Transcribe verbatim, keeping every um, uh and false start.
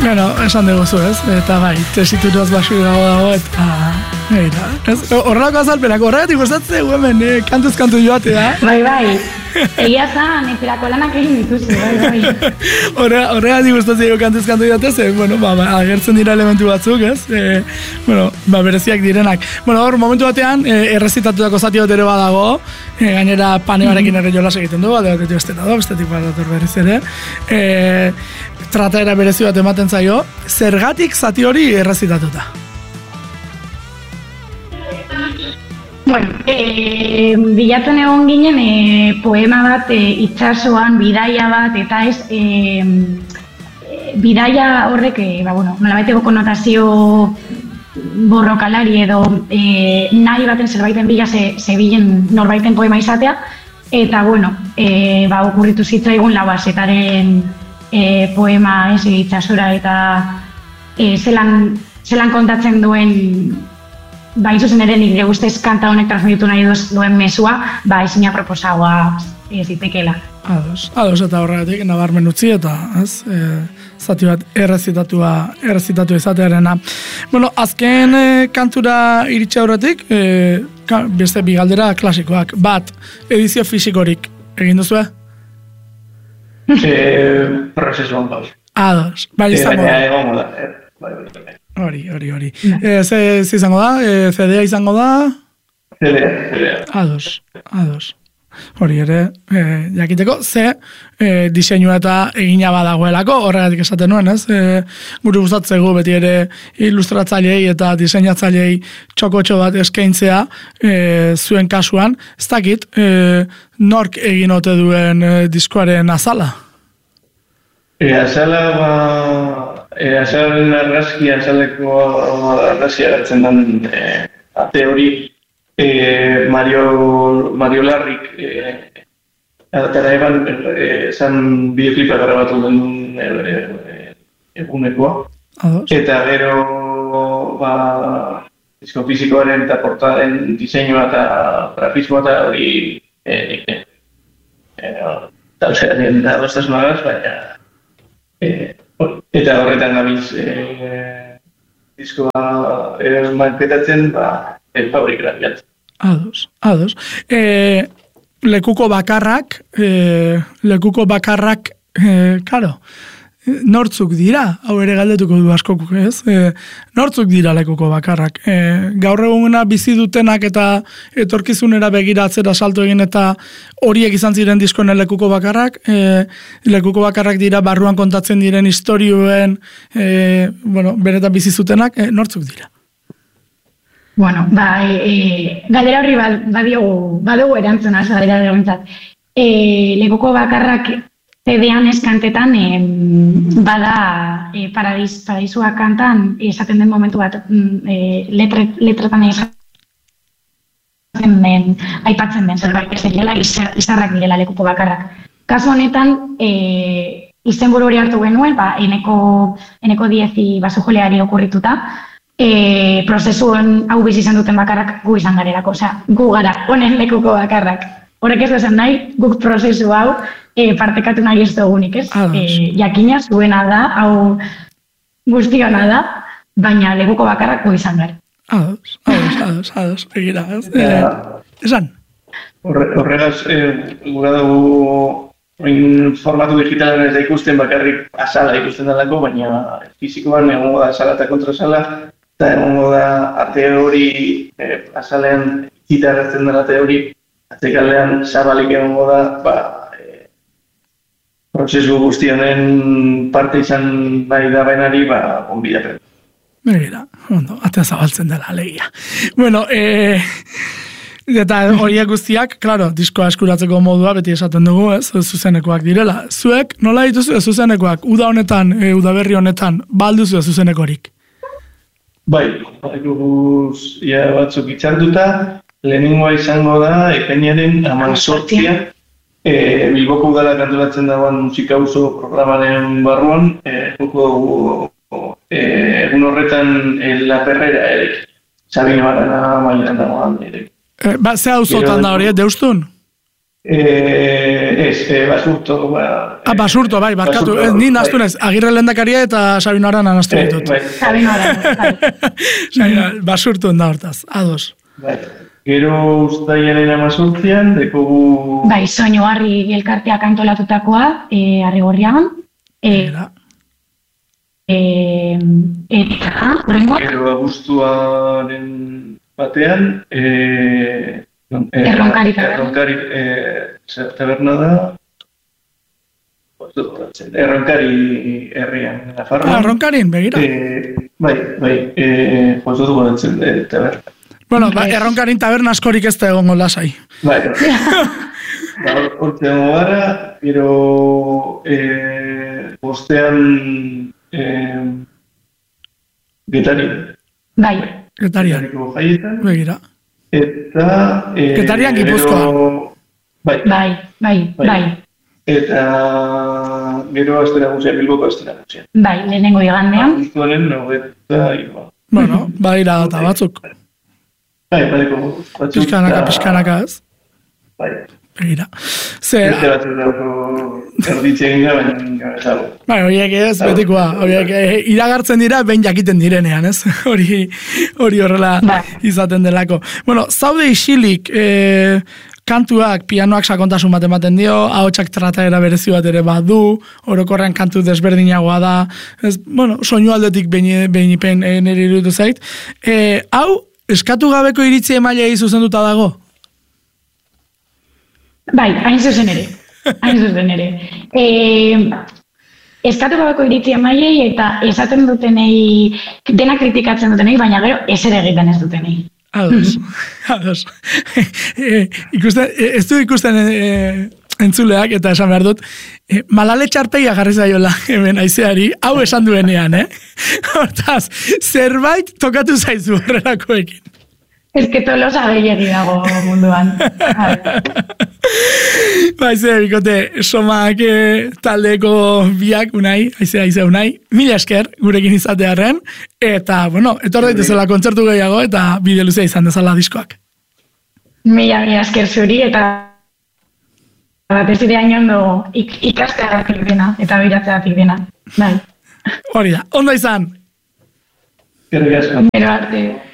Bueno, esan dugu ez, eta bai, tesituraz basu dago dago, eta... Eira, ez, horrelako azalpenak, horregatik gustatzen egu hemen, eh, kantuz kantu joatea. Bai, bai, egia zan, eperako lanak egin dituzu, bai, bai. Horregatik gustatzen egu kantuz kantu joatea, ze, bueno, ba, ba, agertzen dira elementu batzuk, ez, e, bueno, ba, bereziak direnak. Bueno, hor, momentu batean, e, errezitatutako zati bat ere badago, e, gainera panearekin ere jolas egiten du, bat edo beste dago, bestetik bat dator berriz ere, e, trataera berezi bat ematen zaio, zergatik zati hori errezitatuta? Bueno, e, bilatzen egon ginen e, poema bat e, itsasoan, bidaia bat, eta ez e, e, bidaia horrek, e, ba, bueno, nolabaiteko konotazio borrokalari edo e, nahi baten zerbaiten bila ze, zebilen norbaiten poema izatea, eta bueno, e, ba, okurritu zitzaigun Lauazetaren e, poema ez itsasora eta e, zelan, zelan kontatzen duen. Ba, izuzen ere nire guztez kanta honek transmititu nahi duen mesua, ba, izina proposagoa ez ditekela. Ados, ados eta horregatik, nabarmen utzi eta, ez, e, zati bat errezitatua, errezitatu izatearena. Bueno, azken e, kantura iritsi aurretik, e, ka, beste bigaldera klasikoak, bat, edizio fisikorik, egin duzu, eh? E, prozesuan gauz. Ados, bai izango da. Egongo da, bai, bai, bai. Hori, hori, hori. E, ze, ze izango da? E, C D A izango da? C D A, C D A. Ados, ados. Hori ere, e, jakiteko, ze e, diseinua eta egina badagoelako, horregatik esaten nuen, ez? E, gure gustatzegu beti ere ilustratzailei eta diseinatzailei txokotxo bat eskaintzea e, zuen kasuan. Ez dakit, e, nork egin ote duen e, diskoaren azala? E, azala, ba... E, azalen argazki, azaleko argazki agertzen den e, ate hori e, Mario, Mario Larrik e, atara eban esan e, bideoklipa grabatu den e, e, egunekoa. Ados. Eta gero ba, disko fizikoaren eta portaren diseinua eta grafismoa eta hori e, e, e, talzearen adostasunagaz, baina e, eta horretan gabiz e, diskoa e, manpetatzen, ba, e, fabrikera bilatzen. Ados, ados. E, lekuko bakarrak, e, lekuko bakarrak, e, karo, nortzuk dira, hau ere galdetuko du askok, ez? E, nortzuk dira lekuko bakarrak. E, gaur eguna bizi dutenak eta etorkizunera begiratzera salto egin eta horiek izan ziren diskoen lekuko bakarrak, e, lekuko bakarrak dira barruan kontatzen diren istorioen, e, bueno, benetan bizi zutenak, e, nortzuk dira? Bueno, ba, e, galdera horri badiogu, badugu erantzuna, galdera erantzat. E, lekuko bakarrak C D-an eskantetan e, bada e, paradis, paradisua kantan esaten den momentu bat e, letre, letretan esaten den, aipatzen den zerbait ez direla, izarrak direla lekuko bakarrak. Kasu honetan, e, izenburu hori hartu genuen, ba, eneko, eneko diezi basojoleari okurrituta, e, prozesuen hau bizi izan duten bakarrak gu izan garelako, osea, gu gara, honen lekuko bakarrak. Horrek ez esan nahi, guk prozesu hau e, partekatu nahi ez dugunik, ez? E, jakina zuena da, hau guztiona da, baina lekuko bakarrak gu izan gara. Ados, ados, ados, ados, egira, ez? Eh, esan? Horregaz, eh, gura dugu formatu digitalen ez da ikusten, bakarrik azala ikusten dalako, baina fizikoan egongo da azala eta kontrasala, eta egongo da ate hori, eh, azalean gitarratzen dela ate hori, atzekalean zabalik egongo da, ba, e, prozesu guzti honen parte izan nahi da bainari, ba, onbidapen. Begira, ondo, atea zabaltzen dela, alegia. Bueno, e, eta horiek guztiak, klaro, diskoa eskuratzeko modua, beti esaten dugu, ez, zuzenekoak direla. Zuek, nola dituzu zuzenekoak, uda honetan, e, udaberri honetan, balduzu zuzenekorik? Bai, bai, guz, ja, batzuk itxartuta, lehenengoa izango da, ekainaren hamazortzia, e, Bilboko udalak antolatzen dagoen musika auzo programaren barruan, e, joko e, egun horretan e, La Perrera ere, Sabino Arana mailan dagoen ere. E, ba, ze auzotan da hori, deustun? Eh, ez, eh, basurto, ba... Ah, basurto, bai, barkatu. Basurto, Ez, ni bai. naztu nez, Agirre lehendakaria eta Sabino Arana naztu Eh, ditut. bai, Sabino Arana, bai. Sabino, basurtu da hortaz, ados. bai. Gero ustaiaren amazortzian, dekogu... Bai, soinu harri elkarteak antolatutakoa, e, Arrigorriagan. E, Era. e, eta, horrengoak, Gero abuztuaren batean, eh, non, eh, Erronkari taberna. Erronkari eh, zer taberna da... Erronkari herrian, Nafarroan. Ah, Ronkarin, begira. Eh, bai, bai, eh, postu dugu datzen de taberna. Bueno, ba, Erronkarin taberna askorik ez da egongo lasai. Bai, ba, hortze dago gara, gero eh, bostean eh, Getari. bai, Getarian, Getariko jaietan. begira. Eta... Eh, Getarian, Gipuzkoan. gero- Bai, bai, bai, Bai. bai, eta gero astera guzia, Bilboko astera guzia. bai, lehenengo igandean. Abuztuaren nogeta irua. Bueno, badira data batzuk. Bai, badeko batzuk. Pizkanaka, eta- pizkanaka ez. Bai, Begira. Ze, beste batzuk dago erditzen gira, baina gabezago. bai, horiek ez, betikoa. Horiek eh, iragartzen dira, behin jakiten direnean, ez? Hori hori horrela Bai. izaten delako. Bueno, zaude isilik, eh, kantuak, pianoak sakontasun bat ematen dio, ahotsak trataera berezi bat ere badu, orokorrean kantu desberdinagoa da, ez, bueno, soinu aldetik behin, behin e, nire iruditu zait. E, hau, eskatu gabeko iritzi emailei zuzenduta dago? Bai, hain zuzen ere. Hain zuzen ere. E, eskatu gabeko iritzi emaiei eta esaten dutenei, dena kritikatzen dutenei, baina gero ezer egiten ez dutenei. Ados, ados. e, ikusten, e, ez du ikusten e, entzuleak, eta esan behar dut, e, malale txarpeia jarri zaiola hemen aizeari, hau esan duenean, eh? Hortaz, zerbait tokatu zaizu horrelakoekin. Ez que tolosa gehiagi dago munduan. Baize, bikote, somak e, taldeko biak, unai, aize, aize, unai, mila esker gurekin izatearen, eta, bueno, etor daitezela kontzertu gehiago, eta bide luzea izan dezala diskoak. Mila mila esker zuri, eta batez ere hain ondo ik, ikasteagatik dena, eta biratzeagatik dena. Bai. Hori da, ondo izan! Gero gasko. Gero arte.